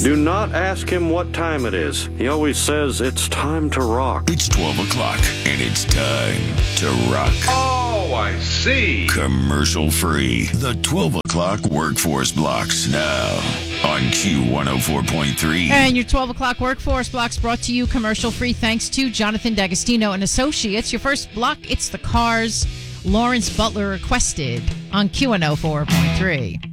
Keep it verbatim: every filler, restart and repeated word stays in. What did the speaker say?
Do not ask him what time it is. He always says it's time to rock. It's twelve o'clock, and it's time to rock. Oh, I see. Commercial free. The twelve o'clock workforce blocks now on Q one oh four point three. And your twelve o'clock workforce blocks brought to you commercial free thanks to Jonathan D'Agostino and Associates. Your first block, it's the Cars. Lawrence Butler requested on Q one oh four point three.